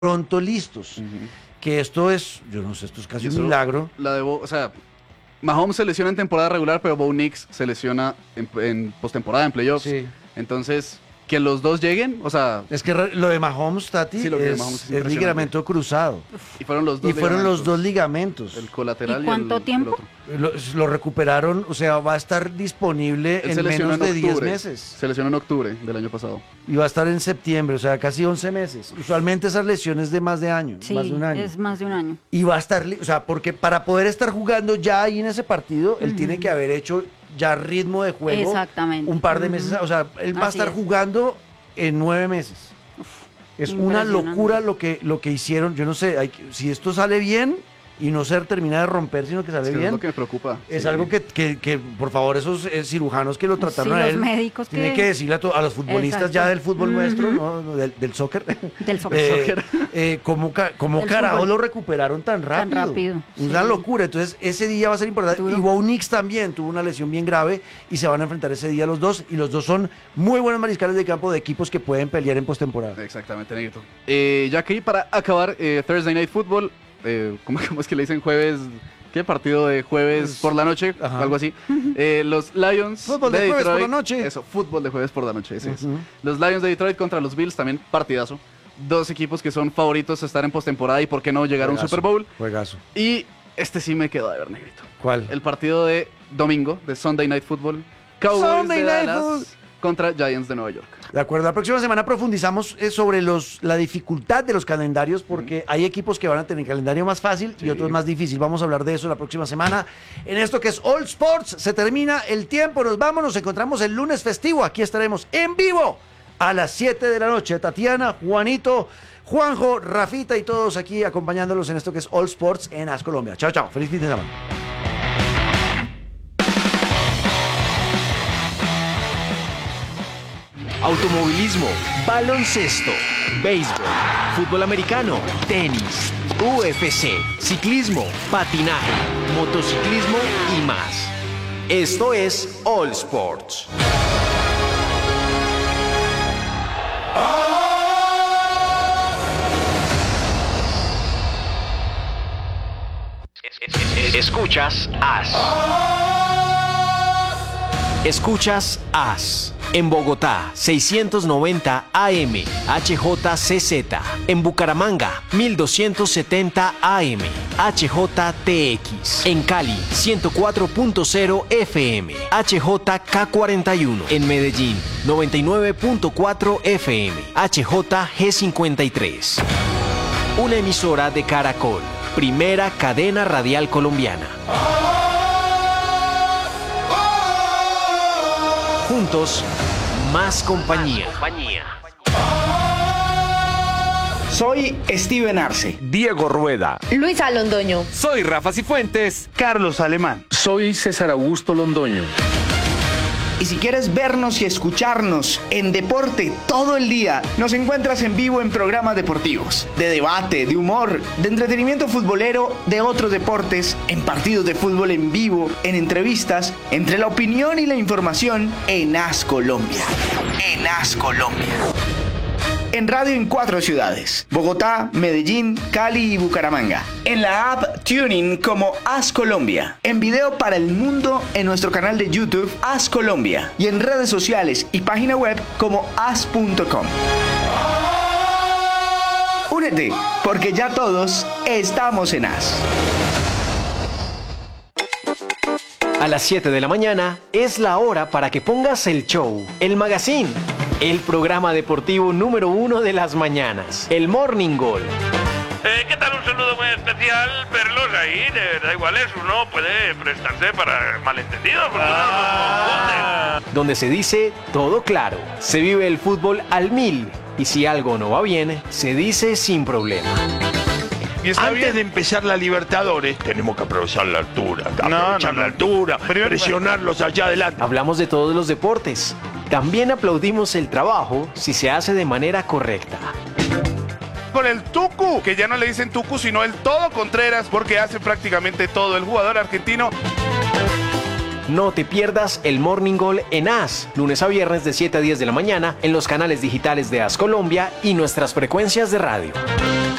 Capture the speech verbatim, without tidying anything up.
pronto listos. Uh-huh. Que esto es, yo no sé, esto es casi un milagro. La de Bo, o sea, Mahomes se lesiona en temporada regular, pero Bo Nix se lesiona en, en postemporada, en playoffs. Sí. Entonces, que los dos lleguen, o sea... Es que lo de Mahomes, Tati, sí, lo es, de Mahomes es, es ligamento cruzado. Y fueron los dos Y fueron los dos ligamentos. El colateral ¿Y cuánto y el, tiempo? El lo, lo recuperaron, o sea, va a estar disponible Él en menos de diez meses. Se lesionó en octubre del año pasado. Y va a estar en septiembre, o sea, casi once meses. Usualmente esas lesiones de más de año, sí, más de un año. es más de un año. Y va a estar, o sea, porque para poder estar jugando ya ahí en ese partido, uh-huh. él tiene que haber hecho ya ritmo de juego. Exactamente. Un par de meses, uh-huh. o sea, él va Así a estar es. jugando en nueve meses. Uf, es una locura lo que, lo que hicieron. Yo no sé, hay, si esto sale bien y no se termina de romper, sino que sale es que bien. Es lo que me preocupa. Es sí. algo que, que, que, por favor, esos eh, cirujanos que lo trataron sí, a él, los médicos tienen que... que decirle a, to, a los futbolistas Exacto. ya del fútbol uh-huh. nuestro, ¿no? del, del soccer, del soccer, eh, eh, cómo, cómo carajo fútbol. lo recuperaron tan rápido. Tan rápido. Una sí. locura. Entonces, ese día va a ser importante. Duro. Y Bo Nix también tuvo una lesión bien grave y se van a enfrentar ese día los dos. Y los dos son muy buenos mariscales de campo de equipos que pueden pelear en postemporada. Exactamente, Negrito. Eh, ya que para acabar, eh, Thursday Night Football. Eh, ¿cómo, ¿Cómo es que le dicen jueves? ¿Qué partido de jueves pues, por la noche? Ajá. Algo así. Eh, los Lions fútbol de, de Detroit. Jueves por la noche. Eso, fútbol de jueves por la noche. Ese uh-huh. es. Los Lions de Detroit contra los Bills, también partidazo. Dos equipos que son favoritos a estar en postemporada y por qué no llegar Juegazo. a un Super Bowl. Juegazo. Y este sí me quedó de ver, Negrito. ¿Cuál? El partido de domingo, de Sunday Night Football. Cowboys Sunday de Night Dallas Football. Contra Giants de Nueva York. De acuerdo, la próxima semana profundizamos sobre los, la dificultad de los calendarios porque mm. hay equipos que van a tener calendario más fácil sí. y otros más difícil. Vamos a hablar de eso la próxima semana. En esto que es All Sports, se termina el tiempo, nos vamos, nos encontramos el lunes festivo. Aquí estaremos en vivo a las siete de la noche. Tatiana, Juanito, Juanjo, Rafita y todos aquí acompañándolos en esto que es All Sports en As Colombia. Chao, chao. Feliz fin de semana. Automovilismo, baloncesto, béisbol, fútbol americano, tenis, U F C, ciclismo, patinaje, motociclismo y más. Esto es All Sports. Escuchas As. Escuchas As. En Bogotá, seiscientos noventa A M, H J C Z. En Bucaramanga, mil doscientos setenta A M, H J T X. En Cali, ciento cuatro punto cero F M, H J K cuarenta y uno. En Medellín, noventa y nueve punto cuatro F M, H J G cincuenta y tres. Una emisora de Caracol, primera cadena radial colombiana. Juntos, más compañía. Más compañía. Soy Steven Arce. Diego Rueda. Luisa Londoño. Soy Rafa Cifuentes. Carlos Alemán. Soy César Augusto Londoño. Y si quieres vernos y escucharnos en deporte todo el día, nos encuentras en vivo en programas deportivos, de debate, de humor, de entretenimiento futbolero, de otros deportes, en partidos de fútbol en vivo, en entrevistas, entre la opinión y la información en As Colombia. En As Colombia. En radio en cuatro ciudades: Bogotá, Medellín, Cali y Bucaramanga. En la app TuneIn como As Colombia. En video para el mundo en nuestro canal de YouTube As Colombia. Y en redes sociales y página web como as punto com. Únete, porque ya todos estamos en As. A las siete de la mañana es la hora para que pongas el show, el magazine, el programa deportivo número uno de las mañanas, el Morning Goal. Eh, ¿Qué tal? Un saludo muy especial, verlos ahí, de verdad igual eso, uno puede prestarse para malentendidos, porque ah. uno nos donde se dice todo claro, se vive el fútbol al mil, y si algo no va bien, se dice sin problema. Antes bien. de empezar la Libertadores, tenemos que aprovechar la altura, aprovechar no, no, no. la altura, Primero, presionarlos allá adelante. Hablamos de todos los deportes. También aplaudimos el trabajo si se hace de manera correcta. Con el Tucu, que ya no le dicen Tucu, sino el Todo Contreras, porque hace prácticamente todo el jugador argentino. No te pierdas el Morning Goal en As, lunes a viernes de siete a diez de la mañana, en los canales digitales de As Colombia y nuestras frecuencias de radio.